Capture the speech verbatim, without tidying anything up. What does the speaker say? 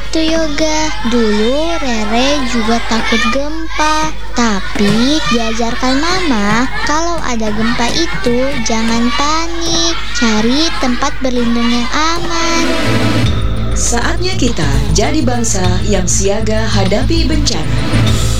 itu, Yoga. Dulu Rere juga takut gempa, tapi diajarkan Mama kalau ada gempa itu jangan panik, cari tempat berlindung yang aman. Saatnya kita jadi bangsa yang siaga hadapi bencana.